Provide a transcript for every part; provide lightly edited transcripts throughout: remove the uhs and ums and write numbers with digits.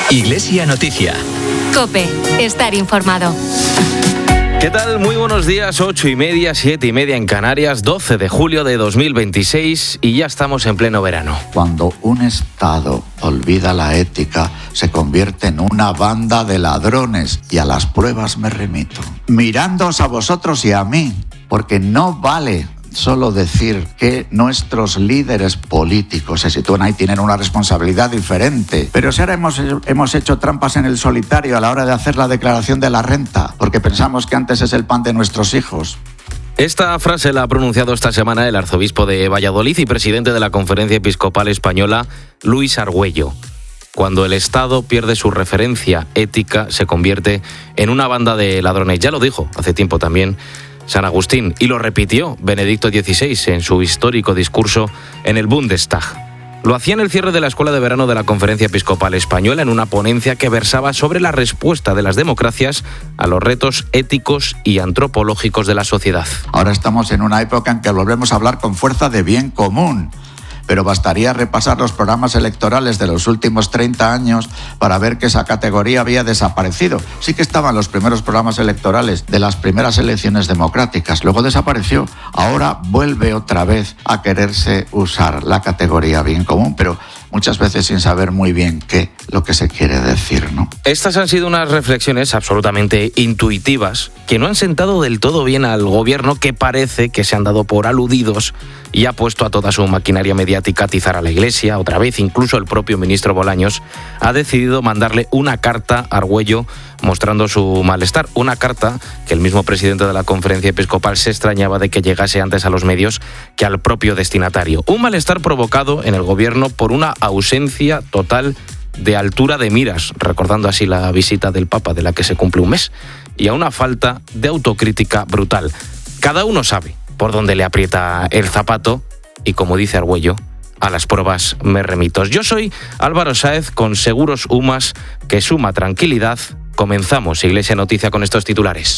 Iglesia Noticia. COPE. Estar informado. ¿Qué tal? Muy buenos días, 8:30, 7:30 en Canarias, 12 de julio de 2026 y ya estamos en pleno verano. Cuando un Estado olvida la ética, se convierte en una banda de ladrones y a las pruebas me remito. Mirándoos a vosotros y a mí, porque no vale solo decir que nuestros líderes políticos se sitúan ahí, tienen una responsabilidad diferente. Pero si ahora hemos hecho trampas en el solitario a la hora de hacer la declaración de la renta, porque pensamos que antes es el pan de nuestros hijos. Esta frase la ha pronunciado esta semana el arzobispo de Valladolid y presidente de la Conferencia Episcopal Española, Luis Argüello. Cuando el Estado pierde su referencia ética, se convierte en una banda de ladrones. Ya lo dijo hace tiempo también San Agustín, y lo repitió Benedicto XVI en su histórico discurso en el Bundestag. Lo hacía en el cierre de la Escuela de Verano de la Conferencia Episcopal Española, en una ponencia que versaba sobre la respuesta de las democracias a los retos éticos y antropológicos de la sociedad. Ahora estamos en una época en que volvemos a hablar con fuerza de bien común. Pero bastaría repasar los programas electorales de los últimos 30 años para ver que esa categoría había desaparecido. Sí que estaban los primeros programas electorales de las primeras elecciones democráticas, luego desapareció. Ahora vuelve otra vez a quererse usar la categoría bien común, pero muchas veces sin saber muy bien lo que se quiere decir, ¿no? Estas han sido unas reflexiones absolutamente intuitivas que no han sentado del todo bien al gobierno, que parece que se han dado por aludidos y ha puesto a toda su maquinaria mediática a atizar a la Iglesia. Otra vez, incluso el propio ministro Bolaños ha decidido mandarle una carta a Argüello mostrando su malestar. Una carta que el mismo presidente de la Conferencia Episcopal se extrañaba de que llegase antes a los medios que al propio destinatario. Un malestar provocado en el gobierno por una ausencia total de altura de miras, recordando así la visita del Papa de la que se cumple un mes, y a una falta de autocrítica brutal. Cada uno sabe por dónde le aprieta el zapato y, como dice Argüello, a las pruebas me remito. Yo soy Álvaro Sáez, con Seguros UMAS, que suma tranquilidad. Comenzamos Iglesia Noticia con estos titulares.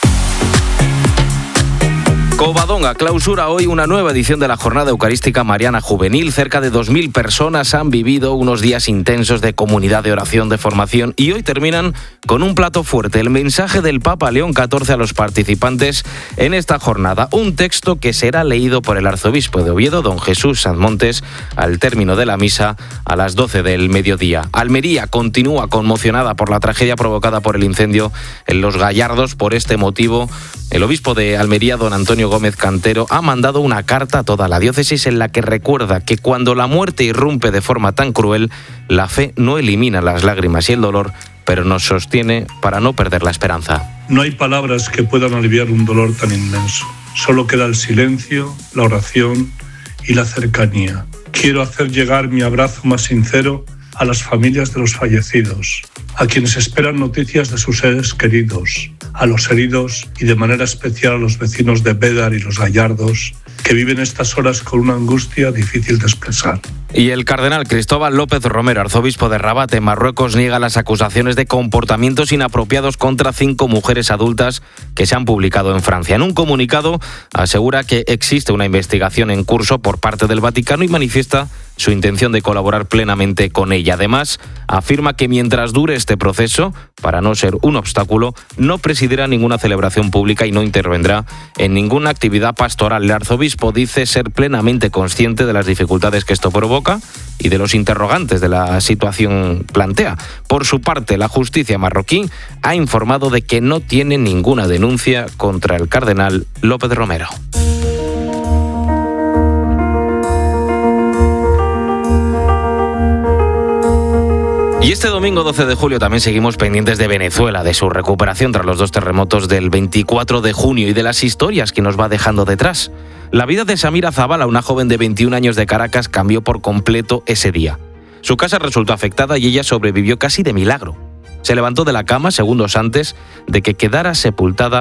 Covadonga clausura hoy una nueva edición de la Jornada Eucarística Mariana Juvenil. Cerca de 2.000 personas han vivido unos días intensos de comunidad, de oración, de formación, y hoy terminan con un plato fuerte: el mensaje del Papa León XIV a los participantes en esta jornada. Un texto que será leído por el arzobispo de Oviedo, don Jesús Sanmontes, al término de la misa a las 12 del mediodía. Almería continúa conmocionada por la tragedia provocada por el incendio en Los Gallardos. Por este motivo, el obispo de Almería, don Antonio Gómez Cantero, ha mandado una carta a toda la diócesis en la que recuerda que cuando la muerte irrumpe de forma tan cruel, la fe no elimina las lágrimas y el dolor, pero nos sostiene para no perder la esperanza. No hay palabras que puedan aliviar un dolor tan inmenso. Solo queda el silencio, la oración y la cercanía. Quiero hacer llegar mi abrazo más sincero a las familias de los fallecidos, a quienes esperan noticias de sus seres queridos, a los heridos y de manera especial a los vecinos de Bédar y Los Gallardos, que viven estas horas con una angustia difícil de expresar. Y el cardenal Cristóbal López Romero, arzobispo de Rabat, en Marruecos, niega las acusaciones de comportamientos inapropiados contra 5 mujeres adultas que se han publicado en Francia. En un comunicado asegura que existe una investigación en curso por parte del Vaticano y manifiesta su intención de colaborar plenamente con ella. Además, afirma que mientras dure este proceso, para no ser un obstáculo, no presidirá ninguna celebración pública y no intervendrá en ninguna actividad pastoral. El arzobispo dice ser plenamente consciente de las dificultades que esto provoca y de los interrogantes de la situación plantea. Por su parte, la justicia marroquí ha informado de que no tiene ninguna denuncia contra el cardenal López Romero. Y este domingo 12 de julio también seguimos pendientes de Venezuela, de su recuperación tras los 2 terremotos del 24 de junio y de las historias que nos va dejando detrás. La vida de Samira Zavala, una joven de 21 años de Caracas, cambió por completo ese día. Su casa resultó afectada y ella sobrevivió casi de milagro. Se levantó de la cama segundos antes de que quedara sepultada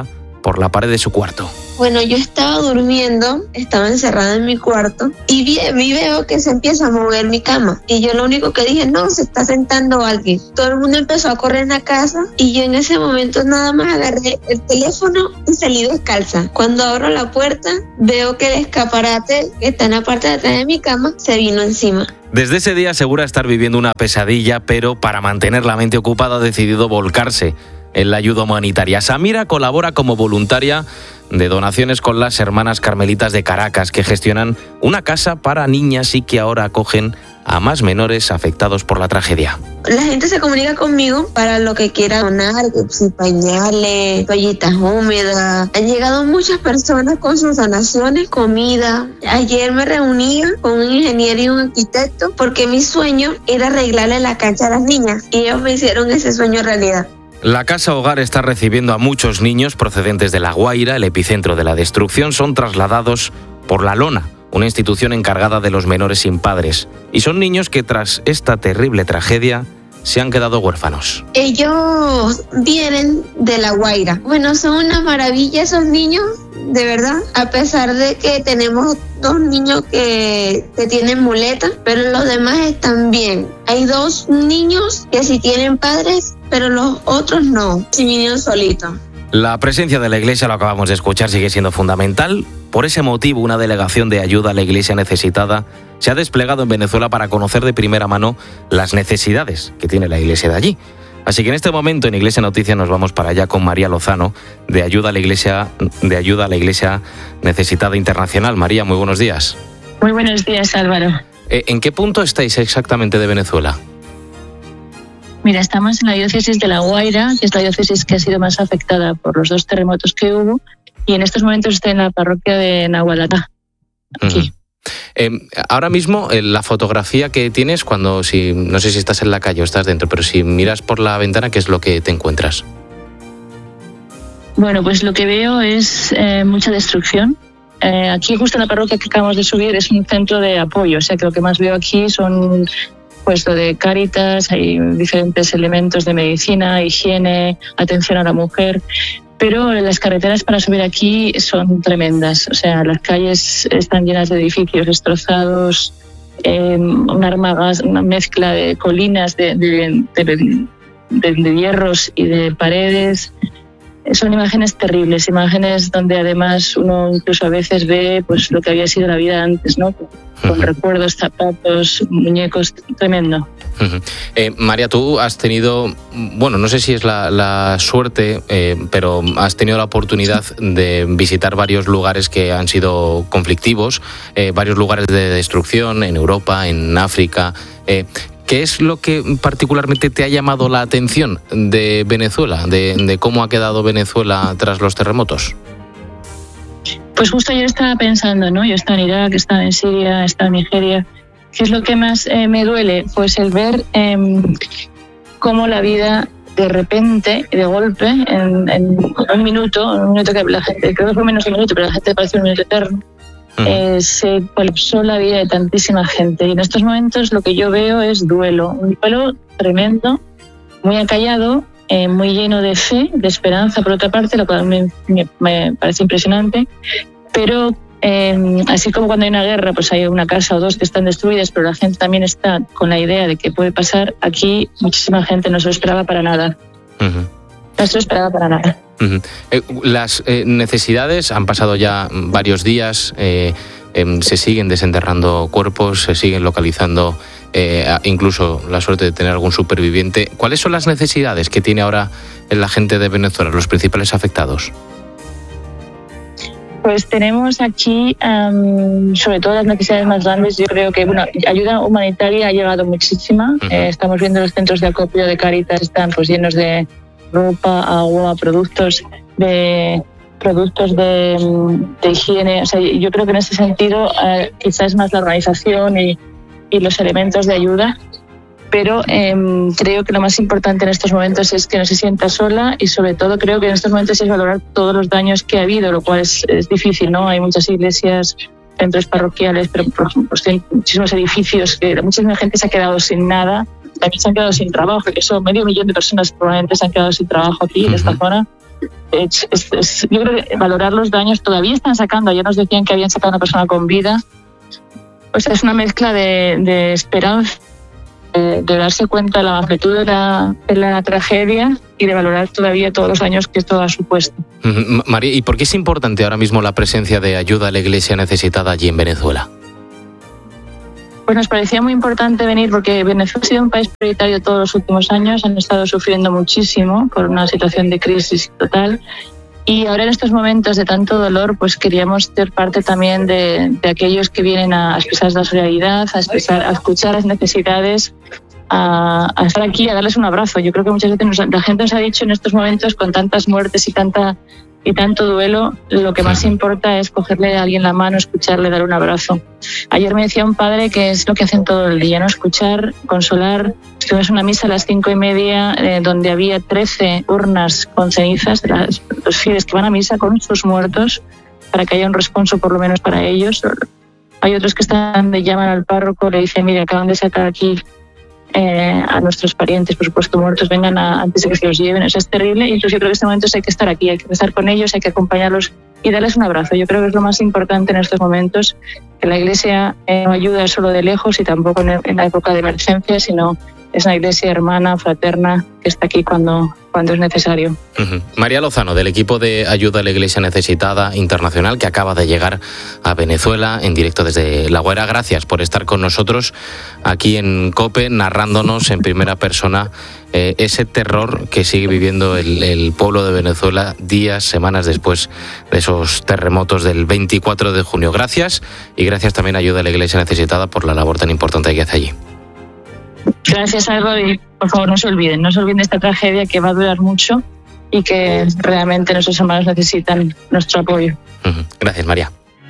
por la pared de su cuarto. Bueno, yo estaba durmiendo, estaba encerrada en mi cuarto y veo que se empieza a mover mi cama. Y yo lo único que dije, no, se está sentando alguien. Todo el mundo empezó a correr en la casa y yo en ese momento nada más agarré el teléfono y salí descalza. Cuando abro la puerta, veo que el escaparate que está en la parte de atrás de mi cama se vino encima. Desde ese día asegura estar viviendo una pesadilla, pero para mantener la mente ocupada ha decidido volcarse en la ayuda humanitaria. Samira colabora como voluntaria de donaciones con las Hermanas Carmelitas de Caracas, que gestionan una casa para niñas y que ahora acogen a más menores afectados por la tragedia. La gente se comunica conmigo para lo que quiera donar, que si pañales, toallitas húmedas. Han llegado muchas personas con sus donaciones, comida. Ayer me reuní con un ingeniero y un arquitecto porque mi sueño era arreglarle la cancha a las niñas y ellos me hicieron ese sueño realidad. La Casa Hogar está recibiendo a muchos niños procedentes de La Guaira, el epicentro de la destrucción. Son trasladados por La Lona, una institución encargada de los menores sin padres. Y son niños que tras esta terrible tragedia se han quedado huérfanos. Ellos vienen de La Guaira. Bueno, son una maravilla esos niños, de verdad. A pesar de que tenemos 2 niños que tienen muletas, pero los demás están bien. Hay 2 niños que sí tienen padres, pero los otros no. Sí vinieron solitos. La presencia de la Iglesia, lo acabamos de escuchar, sigue siendo fundamental. Por ese motivo, una delegación de ayuda a la Iglesia necesitada se ha desplegado en Venezuela para conocer de primera mano las necesidades que tiene la Iglesia de allí. Así que en este momento en Iglesia Noticias nos vamos para allá con María Lozano, de ayuda a la Iglesia Necesitada Internacional. María, muy buenos días. Muy buenos días, Álvaro. ¿En qué punto estáis exactamente de Venezuela? Mira, estamos en la diócesis de La Guaira, que es la diócesis que ha sido más afectada por los 2 terremotos que hubo, y en estos momentos estoy en la parroquia de Nahualatá, aquí. Ahora mismo, la fotografía que tienes no sé si estás en la calle o estás dentro, pero si miras por la ventana, ¿qué es lo que te encuentras? Bueno, pues lo que veo es mucha destrucción. Aquí justo en la parroquia que acabamos de subir es un centro de apoyo, o sea que lo que más veo aquí son pues lo de Cáritas, hay diferentes elementos de medicina, higiene, atención a la mujer, pero las carreteras para subir aquí son tremendas, o sea, las calles están llenas de edificios destrozados, una mezcla de colinas, de hierros y de paredes. Son imágenes terribles, imágenes donde además uno incluso a veces ve pues lo que había sido la vida antes, ¿no? Con recuerdos, zapatos, muñecos, tremendo. María, tú has tenido, bueno, no sé si es la suerte, pero has tenido la oportunidad de visitar varios lugares que han sido conflictivos, varios lugares de destrucción en Europa, en África. ¿Qué es lo que particularmente te ha llamado la atención de Venezuela, de cómo ha quedado Venezuela tras los terremotos? Pues justo ayer estaba pensando, ¿no? Yo estaba en Irak, estaba en Siria, estaba en Nigeria. ¿Qué es lo que más me duele? Pues el ver cómo la vida de repente, de golpe, en un minuto que la gente, creo que fue menos de un minuto, pero la gente parece un minuto eterno, se colapsó la vida de tantísima gente. Y en estos momentos lo que yo veo es duelo, un duelo tremendo, muy acallado, muy lleno de fe, de esperanza por otra parte, lo cual me parece impresionante, pero así como cuando hay una guerra pues hay una casa o 2 que están destruidas, pero la gente también está con la idea de que puede pasar. Aquí muchísima gente no se lo esperaba para nada. No se lo esperaba para nada. Las necesidades han pasado ya varios días, se siguen desenterrando cuerpos, se siguen localizando, incluso la suerte de tener algún superviviente. ¿Cuáles son las necesidades que tiene ahora la gente de Venezuela, los principales afectados? Pues tenemos aquí, sobre todo las necesidades más grandes, yo creo que ayuda humanitaria ha llegado muchísima. Estamos viendo los centros de acopio de Cáritas, están pues llenos de ropa, agua, productos de higiene. O sea, yo creo que en ese sentido quizás más la organización y los elementos de ayuda, pero creo que lo más importante en estos momentos es que no se sienta sola y sobre todo creo que en estos momentos es valorar todos los daños que ha habido, lo cual es difícil, ¿no? Hay muchas iglesias, centros parroquiales, pero por ejemplo, hay muchísimos edificios que muchísima gente se ha quedado sin nada, también se han quedado sin trabajo, que son 500.000 de personas probablemente se han quedado sin trabajo aquí en esta zona. Yo creo que valorar los daños, todavía están sacando, ayer nos decían que habían sacado a una persona con vida, pues es una mezcla de esperanza, de darse cuenta de la magnitud de la tragedia y de valorar todavía todos los daños que esto ha supuesto. María, ¿y por qué es importante ahora mismo la presencia de ayuda a la Iglesia necesitada allí en Venezuela? Pues nos parecía muy importante venir porque Venezuela ha sido un país prioritario todos los últimos años, han estado sufriendo muchísimo por una situación de crisis total. Y ahora en estos momentos de tanto dolor, pues queríamos ser parte también de aquellos que vienen a expresar la solidaridad, a escuchar las necesidades, a estar aquí, a darles un abrazo. Yo creo que muchas veces la gente nos ha dicho en estos momentos, con tantas muertes y tanto duelo, lo que más importa es cogerle a alguien la mano, escucharle, dar un abrazo. Ayer me decía un padre que es lo que hacen todo el día, ¿no? Escuchar, consolar. Estuvimos en una misa a las 5:30 donde había 13 urnas con cenizas de los fieles que van a misa con sus muertos para que haya un responso por lo menos para ellos. Hay otros que llaman al párroco, le dicen, mire, acaban de sacar aquí a nuestros parientes, por supuesto muertos, vengan antes de que se los lleven. Eso es terrible y entonces yo creo que en este momento hay que estar aquí, hay que estar con ellos, hay que acompañarlos y darles un abrazo. Yo creo que es lo más importante en estos momentos, que la Iglesia no ayuda solo de lejos y tampoco en la época de emergencia, sino es una Iglesia hermana, fraterna, que está aquí cuando es necesario. María Lozano, del equipo de ayuda a la Iglesia necesitada internacional, que acaba de llegar a Venezuela en directo desde La Guaira. Gracias por estar con nosotros aquí en COPE, narrándonos en primera persona ese terror que sigue viviendo el pueblo de Venezuela días, semanas después de esos terremotos del 24 de junio. Gracias, y gracias también a Ayuda a la Iglesia necesitada por la labor tan importante que hace allí. Gracias, Álvaro, y por favor no se olviden de esta tragedia que va a durar mucho y que realmente nuestros hermanos necesitan nuestro apoyo. Gracias, María.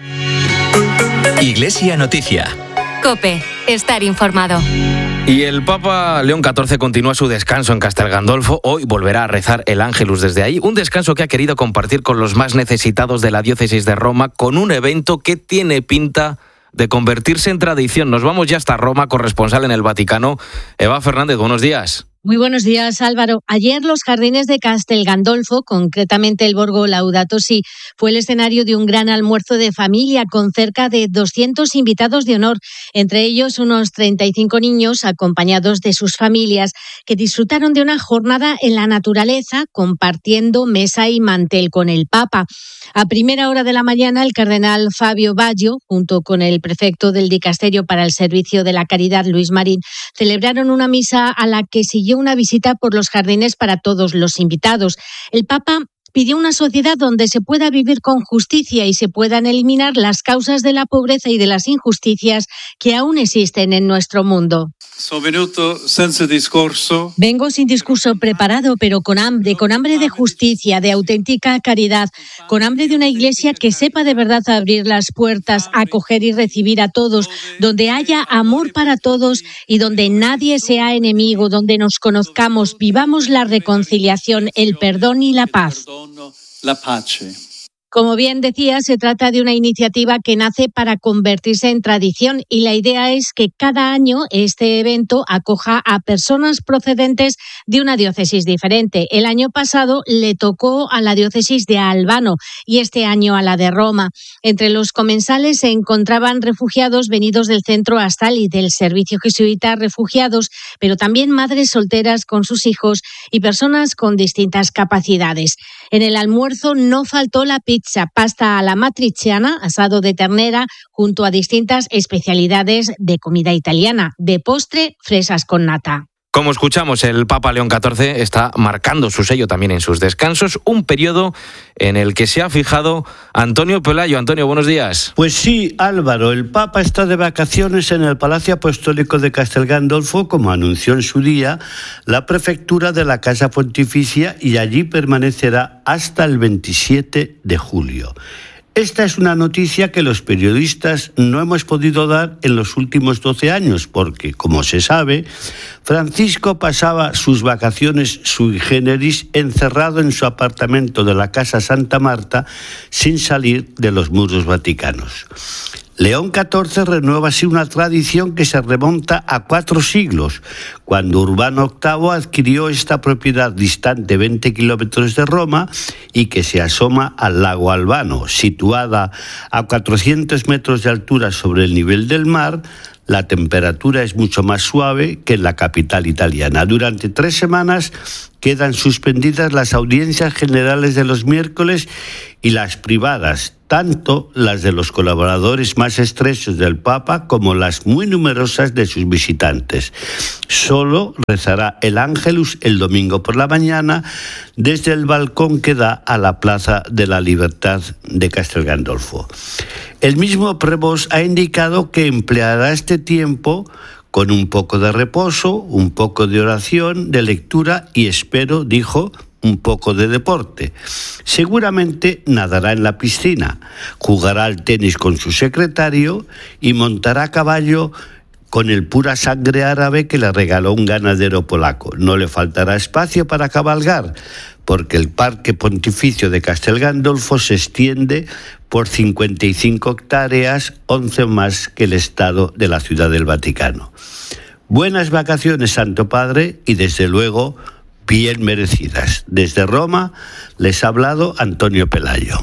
Iglesia Noticia. COPE, estar informado. Y el Papa León XIV continúa su descanso en Castel Gandolfo. Hoy volverá a rezar el Ángelus desde ahí, un descanso que ha querido compartir con los más necesitados de la diócesis de Roma, con un evento que tiene pinta de convertirse en tradición. Nos vamos ya hasta Roma, corresponsal en el Vaticano. Eva Fernández, buenos días. Muy buenos días, Álvaro. Ayer los jardines de Castel Gandolfo, concretamente el Borgo Laudato Si, fue el escenario de un gran almuerzo de familia con cerca de 200 invitados de honor, entre ellos unos 35 niños acompañados de sus familias, que disfrutaron de una jornada en la naturaleza, compartiendo mesa y mantel con el Papa. A primera hora de la mañana, el cardenal Fabio Baggio, junto con el prefecto del Dicasterio para el Servicio de la Caridad, Luis Marín, celebraron una misa a la que siguió una visita por los jardines para todos los invitados. El Papa pidió una sociedad donde se pueda vivir con justicia y se puedan eliminar las causas de la pobreza y de las injusticias que aún existen en nuestro mundo. Vengo sin discurso preparado, pero con hambre de justicia, de auténtica caridad, con hambre de una iglesia que sepa de verdad abrir las puertas, acoger y recibir a todos, donde haya amor para todos y donde nadie sea enemigo, donde nos conozcamos, vivamos la reconciliación, el perdón y la paz. Como bien decía, se trata de una iniciativa que nace para convertirse en tradición y la idea es que cada año este evento acoja a personas procedentes de una diócesis diferente. El año pasado le tocó a la diócesis de Albano y este año a la de Roma. Entre los comensales se encontraban refugiados venidos del centro Astal y del servicio jesuita refugiados, pero también madres solteras con sus hijos y personas con distintas capacidades. En el almuerzo no faltó la pizza, pasta a la matriciana, asado de ternera, junto a distintas especialidades de comida italiana. De postre, fresas con nata. Como escuchamos, el Papa León XIV está marcando su sello también en sus descansos, un periodo en el que se ha fijado Antonio Pelayo. Antonio, buenos días. Pues sí, Álvaro, el Papa está de vacaciones en el Palacio Apostólico de Castel Gandolfo, como anunció en su día la prefectura de la Casa Pontificia, y allí permanecerá hasta el 27 de julio. Esta es una noticia que los periodistas no hemos podido dar en los últimos 12 años, porque, como se sabe, Francisco pasaba sus vacaciones sui generis encerrado en su apartamento de la Casa Santa Marta sin salir de los muros vaticanos. León XIV renueva así una tradición que se remonta a 4 siglos, cuando Urbano VIII adquirió esta propiedad distante 20 kilómetros de Roma y que se asoma al lago Albano, situada a 400 metros de altura sobre el nivel del mar. La temperatura es mucho más suave que en la capital italiana. Durante 3 semanas quedan suspendidas las audiencias generales de los miércoles y las privadas, tanto las de los colaboradores más estrechos del Papa como las muy numerosas de sus visitantes. Solo rezará el Ángelus el domingo por la mañana desde el balcón que da a la Plaza de la Libertad de Castel Gandolfo. El mismo Prevost ha indicado que empleará este tiempo con un poco de reposo, un poco de oración, de lectura y espero, dijo, un poco de deporte. Seguramente nadará en la piscina, jugará al tenis con su secretario y montará a caballo con el pura sangre árabe que le regaló un ganadero polaco. No le faltará espacio para cabalgar, porque el Parque Pontificio de Castel Gandolfo se extiende por 55 hectáreas, 11 más que el estado de la Ciudad del Vaticano. Buenas vacaciones, Santo Padre, y desde luego bien merecidas. Desde Roma les ha hablado Antonio Pelayo.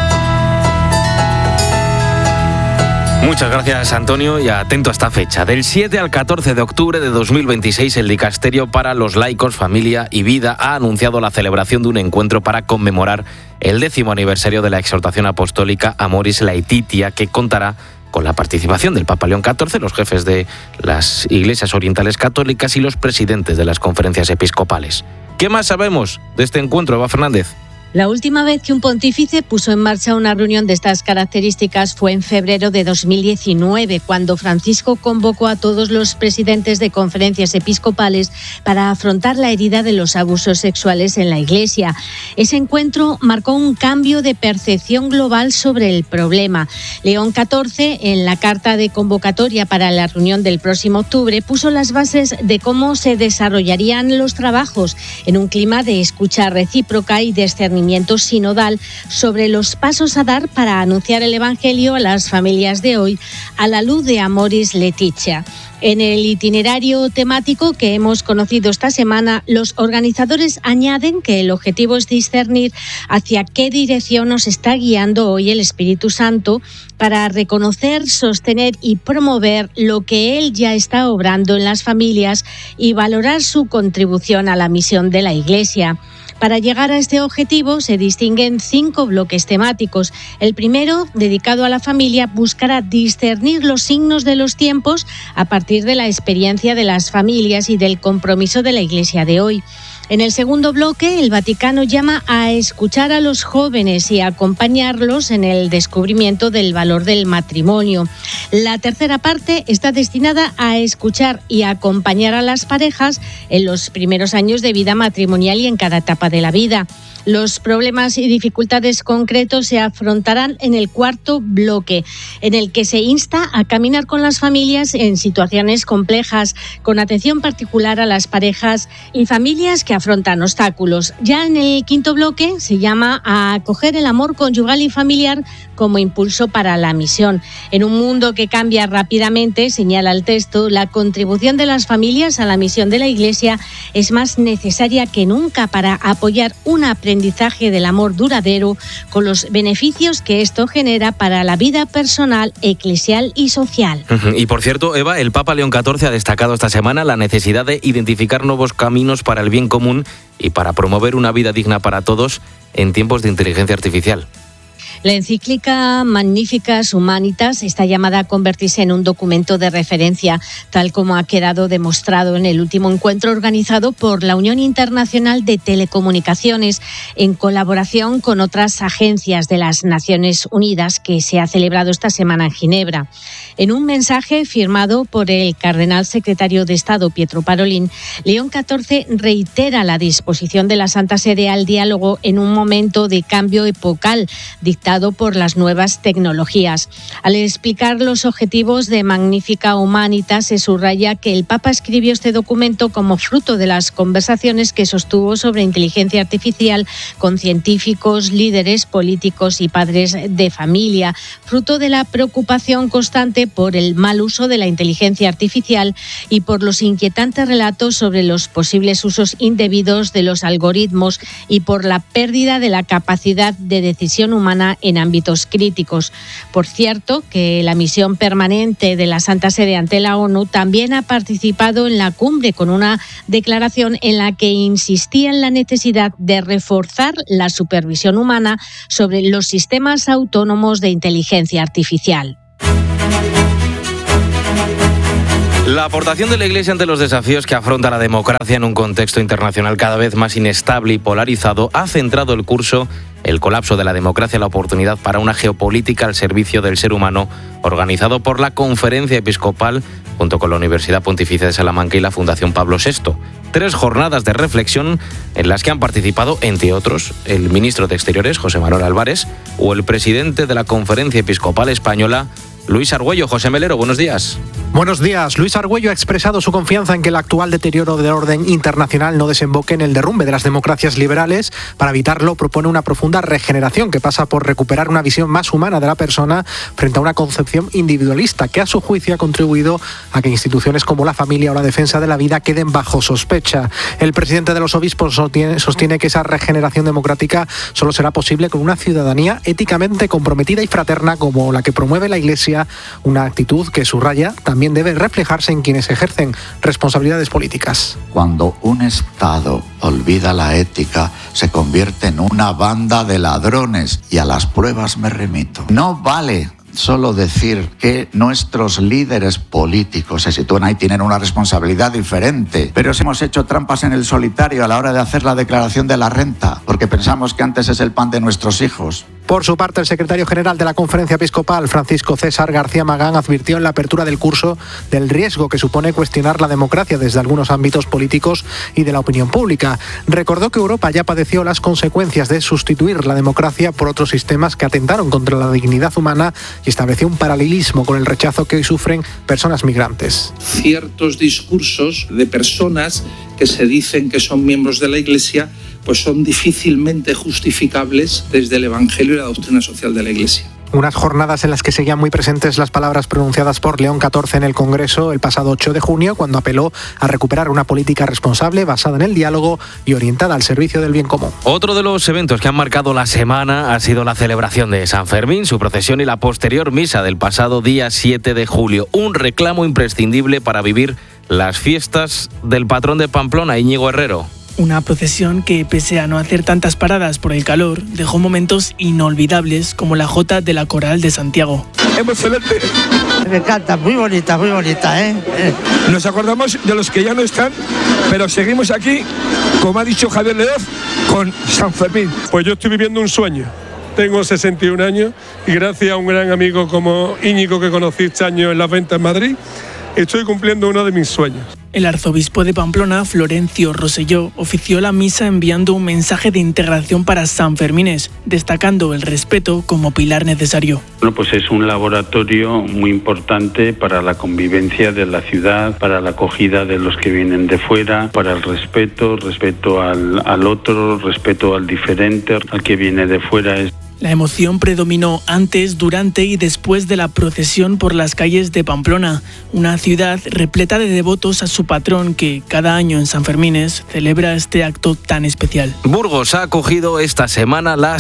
Muchas gracias, Antonio, y atento a esta fecha. Del 7 al 14 de octubre de 2026, el Dicasterio para los Laicos, Familia y Vida ha anunciado la celebración de un encuentro para conmemorar el 10º aniversario de la exhortación apostólica Amoris Laetitia, que contará con la participación del Papa León XIV, los jefes de las iglesias orientales católicas y los presidentes de las conferencias episcopales. ¿Qué más sabemos de este encuentro, Eva Fernández? La última vez que un pontífice puso en marcha una reunión de estas características fue en febrero de 2019, cuando Francisco convocó a todos los presidentes de conferencias episcopales para afrontar la herida de los abusos sexuales en la Iglesia. Ese encuentro marcó un cambio de percepción global sobre el problema. León XIV, en la carta de convocatoria para la reunión del próximo octubre, puso las bases de cómo se desarrollarían los trabajos en un clima de escucha recíproca y discernimiento sinodal sobre los pasos a dar para anunciar el Evangelio a las familias de hoy a la luz de Amoris Laetitia. En el itinerario temático que hemos conocido esta semana, los organizadores añaden que el objetivo es discernir hacia qué dirección nos está guiando hoy el Espíritu Santo para reconocer, sostener y promover lo que Él ya está obrando en las familias y valorar su contribución a la misión de la Iglesia. Para llegar a este objetivo se distinguen 5 bloques temáticos. El primero, dedicado a la familia, buscará discernir los signos de los tiempos a partir de la experiencia de las familias y del compromiso de la Iglesia de hoy. En el segundo bloque, el Vaticano llama a escuchar a los jóvenes y a acompañarlos en el descubrimiento del valor del matrimonio. La tercera parte está destinada a escuchar y a acompañar a las parejas en los primeros años de vida matrimonial y en cada etapa de la vida. Los problemas y dificultades concretos se afrontarán en el cuarto bloque, en el que se insta a caminar con las familias en situaciones complejas, con atención particular a las parejas y familias que afrontan obstáculos. Ya en el quinto bloque se llama a acoger el amor conyugal y familiar como impulso para la misión. En un mundo que cambia rápidamente, señala el texto, la contribución de las familias a la misión de la Iglesia es más necesaria que nunca para apoyar una aprendizaje del amor duradero con los beneficios que esto genera para la vida personal, eclesial y social. Y por cierto, Eva, el Papa León XIV ha destacado esta semana la necesidad de identificar nuevos caminos para el bien común y para promover una vida digna para todos en tiempos de inteligencia artificial. La encíclica Magnificas Humanitas está llamada a convertirse en un documento de referencia, tal como ha quedado demostrado en el último encuentro organizado por la Unión Internacional de Telecomunicaciones, en colaboración con otras agencias de las Naciones Unidas, que se ha celebrado esta semana en Ginebra. En un mensaje firmado por el cardenal secretario de Estado, Pietro Parolin, León XIV reitera la disposición de la Santa Sede al diálogo en un momento de cambio epocal. dictado por las nuevas tecnologías. Al explicar los objetivos de Magnificat Humanitas, se subraya que el Papa escribió este documento como fruto de las conversaciones que sostuvo sobre inteligencia artificial con científicos, líderes políticos y padres de familia, fruto de la preocupación constante por el mal uso de la inteligencia artificial y por los inquietantes relatos sobre los posibles usos indebidos de los algoritmos y por la pérdida de la capacidad de decisión humana en ámbitos críticos. Por cierto, que la misión permanente de la Santa Sede ante la ONU también ha participado en la cumbre con una declaración en la que insistía en la necesidad de reforzar la supervisión humana sobre los sistemas autónomos de inteligencia artificial. La aportación de la Iglesia ante los desafíos que afronta la democracia en un contexto internacional cada vez más inestable y polarizado ha centrado el curso El colapso de la democracia, la oportunidad para una geopolítica al servicio del ser humano, organizado por la Conferencia Episcopal junto con la Universidad Pontificia de Salamanca y la Fundación Pablo VI. 3 jornadas de reflexión en las que han participado, entre otros, el ministro de Exteriores, José Manuel Álvarez, o el presidente de la Conferencia Episcopal Española, Luis Argüello. José Melero, buenos días. Buenos días. Luis Argüello ha expresado su confianza en que el actual deterioro del orden internacional no desemboque en el derrumbe de las democracias liberales. Para evitarlo, propone una profunda regeneración que pasa por recuperar una visión más humana de la persona frente a una concepción individualista que, a su juicio, ha contribuido a que instituciones como la familia o la defensa de la vida queden bajo sospecha. El presidente de los obispos sostiene que esa regeneración democrática solo será posible con una ciudadanía éticamente comprometida y fraterna como la que promueve la Iglesia, una actitud que, subraya, también debe reflejarse en quienes ejercen responsabilidades políticas. Cuando un Estado olvida la ética, se convierte en una banda de ladrones, y a las pruebas me remito. No vale solo decir que nuestros líderes políticos se sitúan ahí, tienen una responsabilidad diferente, pero hemos hecho trampas en el solitario a la hora de hacer la declaración de la renta, porque pensamos que antes es el pan de nuestros hijos. Por su parte, el secretario general de la Conferencia Episcopal, Francisco César García Magán, advirtió en la apertura del curso del riesgo que supone cuestionar la democracia desde algunos ámbitos políticos y de la opinión pública. Recordó que Europa ya padeció las consecuencias de sustituir la democracia por otros sistemas que atentaron contra la dignidad humana y estableció un paralelismo con el rechazo que hoy sufren personas migrantes. Ciertos discursos de personas que se dicen que son miembros de la Iglesia pues son difícilmente justificables desde el Evangelio y la doctrina social de la Iglesia. Unas jornadas en las que seguían muy presentes las palabras pronunciadas por León XIV en el Congreso el pasado 8 de junio, cuando apeló a recuperar una política responsable basada en el diálogo y orientada al servicio del bien común. Otro de los eventos que han marcado la semana ha sido la celebración de San Fermín, su procesión y la posterior misa del pasado día 7 de julio. Un reclamo imprescindible para vivir las fiestas del patrón de Pamplona, Íñigo Herrero. Una procesión que, pese a no hacer tantas paradas por el calor, dejó momentos inolvidables como la jota de la Coral de Santiago. Emocionante. Me encanta, muy bonita, ¿eh? Nos acordamos de los que ya no están, pero seguimos aquí, como ha dicho Javier Leoz, con San Fermín. Pues yo estoy viviendo un sueño. Tengo 61 años y gracias a un gran amigo como Íñigo, que conocí este año en las ventas en Madrid, estoy cumpliendo uno de mis sueños. El arzobispo de Pamplona, Florencio Rosselló, ofició la misa enviando un mensaje de integración para sanfermines, destacando el respeto como pilar necesario. Bueno, pues es un laboratorio muy importante para la convivencia de la ciudad, para la acogida de los que vienen de fuera, para el respeto al otro, respeto al diferente, al que viene de fuera. La emoción predominó antes, durante y después de la procesión por las calles de Pamplona, una ciudad repleta de devotos a su patrón que cada año en San Fermines celebra este acto tan especial. Burgos ha acogido esta semana la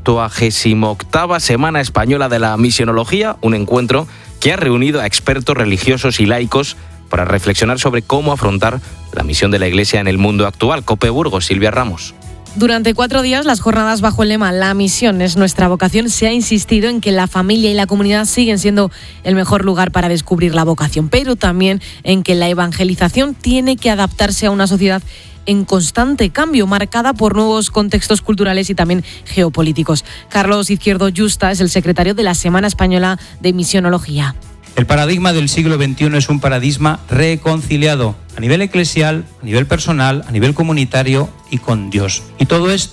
78ª Semana Española de la Misionología, un encuentro que ha reunido a expertos religiosos y laicos para reflexionar sobre cómo afrontar la misión de la Iglesia en el mundo actual. COPE Burgos, Silvia Ramos. Durante 4 días, las jornadas bajo el lema «La misión es nuestra vocación», se ha insistido en que la familia y la comunidad siguen siendo el mejor lugar para descubrir la vocación, pero también en que la evangelización tiene que adaptarse a una sociedad en constante cambio, marcada por nuevos contextos culturales y también geopolíticos. Carlos Izquierdo Yusta es el secretario de la Semana Española de Misionología. El paradigma del siglo XXI es un paradigma reconciliado a nivel eclesial, a nivel personal, a nivel comunitario y con Dios. Y todo esto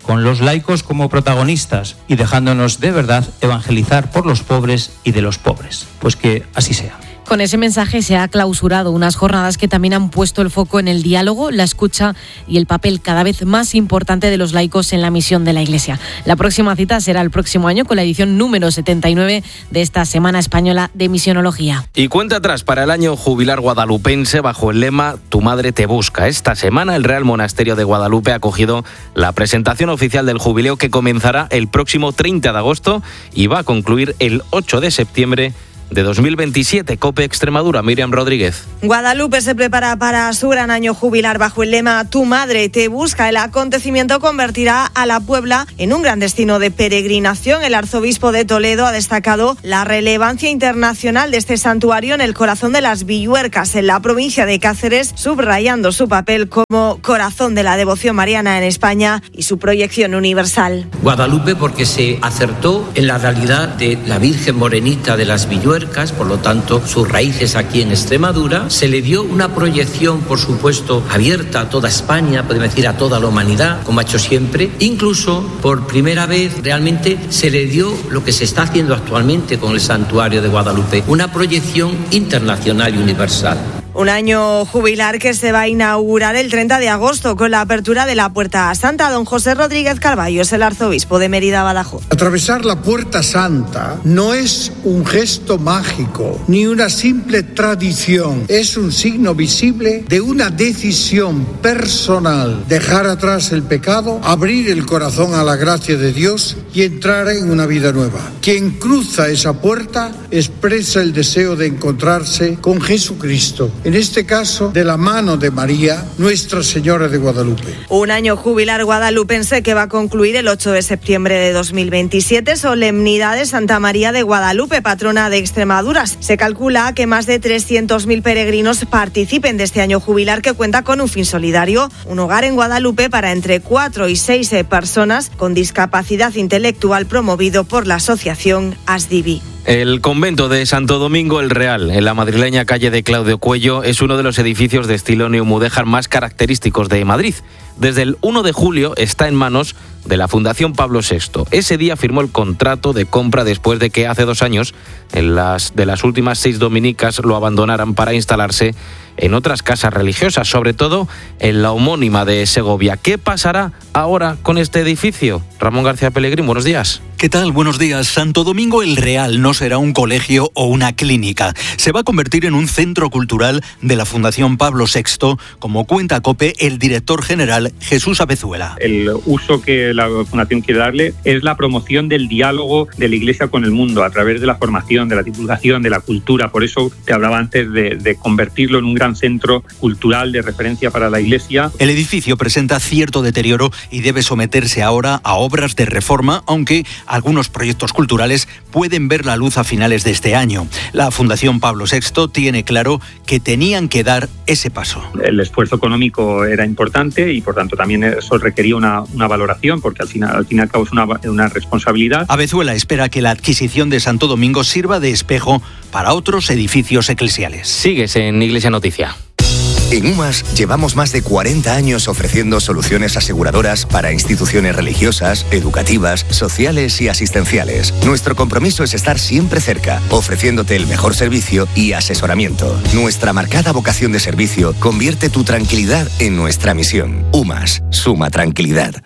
con los laicos como protagonistas y dejándonos de verdad evangelizar por los pobres y de los pobres. Pues que así sea. Con ese mensaje se ha clausurado unas jornadas que también han puesto el foco en el diálogo, la escucha y el papel cada vez más importante de los laicos en la misión de la Iglesia. La próxima cita será el próximo año con la edición número 79 de esta Semana Española de Misionología. Y cuenta atrás para el año jubilar guadalupense bajo el lema Tu madre te busca. Esta semana el Real Monasterio de Guadalupe ha acogido la presentación oficial del jubileo que comenzará el próximo 30 de agosto y va a concluir el 8 de septiembre de 2027. COPE Extremadura, Miriam Rodríguez. Guadalupe se prepara para su gran año jubilar bajo el lema Tu madre te busca. El acontecimiento convertirá a la Puebla en un gran destino de peregrinación. El arzobispo de Toledo ha destacado la relevancia internacional de este santuario en el corazón de las Villuercas, en la provincia de Cáceres, subrayando su papel como corazón de la devoción mariana en España y su proyección universal. Guadalupe porque se acertó en la realidad de la Virgen Morenita de las Villuercas, por lo tanto sus raíces aquí en Extremadura, se le dio una proyección, por supuesto, abierta a toda España, podemos decir a toda la humanidad, como ha hecho siempre. Incluso por primera vez realmente se le dio lo que se está haciendo actualmente con el santuario de Guadalupe, una proyección internacional y universal. Un año jubilar que se va a inaugurar el 30 de agosto con la apertura de la Puerta Santa. Don José Rodríguez Carballo es el arzobispo de Mérida, Badajoz. Atravesar la Puerta Santa no es un gesto mágico ni una simple tradición. Es un signo visible de una decisión personal. Dejar atrás el pecado, abrir el corazón a la gracia de Dios y entrar en una vida nueva. Quien cruza esa puerta expresa el deseo de encontrarse con Jesucristo. En este caso, de la mano de María, Nuestra Señora de Guadalupe. Un año jubilar guadalupense que va a concluir el 8 de septiembre de 2027, solemnidad de Santa María de Guadalupe, patrona de Extremadura. Se calcula que más de 300.000 peregrinos participen de este año jubilar que cuenta con un fin solidario, un hogar en Guadalupe para entre 4 y 6 personas con discapacidad intelectual promovido por la asociación ASDIVI. El convento de Santo Domingo el Real, en la madrileña calle de Claudio Cuello, es uno de los edificios de estilo neomudéjar más característicos de Madrid. Desde el 1 de julio está en manos de la Fundación Pablo VI. Ese día firmó el contrato de compra después de que hace 2 años, de las últimas 6 dominicas, lo abandonaran para instalarse en otras casas religiosas, sobre todo en la homónima de Segovia. ¿Qué pasará ahora con este edificio? Ramón García Pellegrín, buenos días. ¿Qué tal? Buenos días. Santo Domingo el Real no será un colegio o una clínica. Se va a convertir en un centro cultural de la Fundación Pablo VI, como cuenta COPE el director general Jesús Abezuela. El uso que la Fundación quiere darle es la promoción del diálogo de la Iglesia con el mundo a través de la formación, de la divulgación, de la cultura. Por eso te hablaba antes de convertirlo en un gran centro cultural de referencia para la Iglesia. El edificio presenta cierto deterioro y debe someterse ahora a obras de reforma, aunque algunos proyectos culturales pueden ver la luz a finales de este año. La Fundación Pablo VI tiene claro que tenían que dar ese paso. El esfuerzo económico era importante y por tanto también eso requería una valoración, porque al fin y al cabo es una responsabilidad. Abezuela espera que la adquisición de Santo Domingo sirva de espejo para otros edificios eclesiales. Sigues en Iglesia Noticia. En UMAS llevamos más de 40 años ofreciendo soluciones aseguradoras para instituciones religiosas, educativas, sociales y asistenciales. Nuestro compromiso es estar siempre cerca, ofreciéndote el mejor servicio y asesoramiento. Nuestra marcada vocación de servicio convierte tu tranquilidad en nuestra misión. UMAS, suma tranquilidad.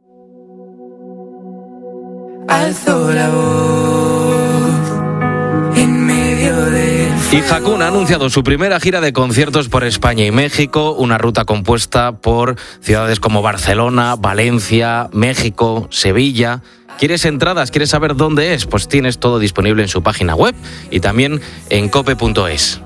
Alzo la voz en medio de... Y Hakuna ha anunciado su primera gira de conciertos por España y México, una ruta compuesta por ciudades como Barcelona, Valencia, México, Sevilla. ¿Quieres entradas? ¿Quieres saber dónde es? Pues tienes todo disponible en su página web y también en cope.es.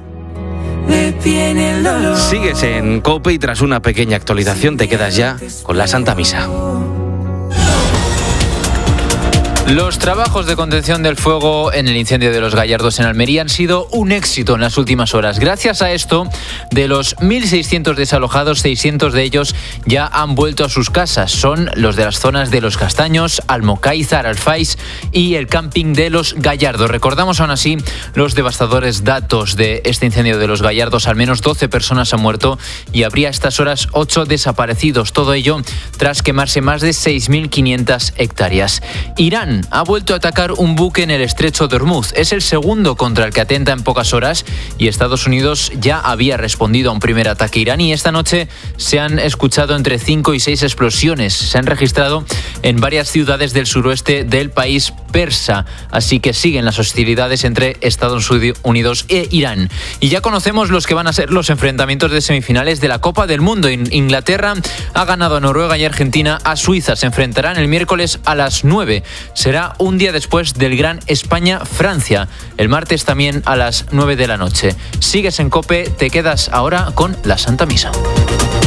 Sigues en COPE y tras una pequeña actualización te quedas ya con la Santa Misa. Los trabajos de contención del fuego en el incendio de los Gallardos en Almería han sido un éxito en las últimas horas. Gracias a esto, de los 1.600 desalojados, 600 de ellos ya han vuelto a sus casas. Son los de las zonas de Los Castaños, Almocáizar, Alfaiz y el camping de los Gallardos. Recordamos aún así los devastadores datos de este incendio de los Gallardos. Al menos 12 personas han muerto y habría a estas horas 8 desaparecidos. Todo ello tras quemarse más de 6.500 hectáreas. Irán ha vuelto a atacar un buque en el estrecho de Hormuz. Es el segundo contra el que atenta en pocas horas y Estados Unidos ya había respondido a un primer ataque iraní. Esta noche se han escuchado entre 5 y 6 explosiones. Se han registrado en varias ciudades del suroeste del país persa. Así que siguen las hostilidades entre Estados Unidos e Irán. Y ya conocemos los que van a ser los enfrentamientos de semifinales de la Copa del Mundo. Inglaterra ha ganado a Noruega y Argentina a Suiza. Se enfrentarán el miércoles a las 9. Será un día después del gran España-Francia. El martes también a las 9 de la noche. Sigues en COPE, te quedas ahora con la Santa Misa.